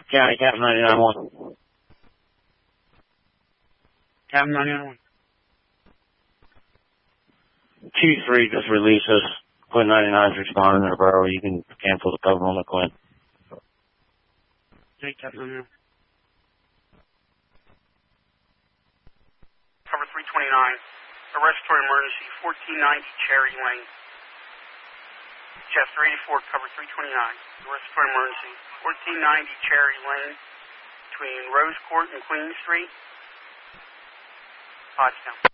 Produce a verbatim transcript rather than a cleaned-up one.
County, Captain ninety-nine one. Captain ninety-nine one. two three just releases. Quinn ninety-nine's responding to the borough. You can cancel the cover on the Quinn. Okay, Captain ninety-nine. Cover three twenty-nine. A respiratory emergency, fourteen ninety Cherry Lane. Chester eighty-four, cover three twenty-nine. A respiratory emergency, fourteen ninety Cherry Lane between Rose Court and Queen Street. Pottstown.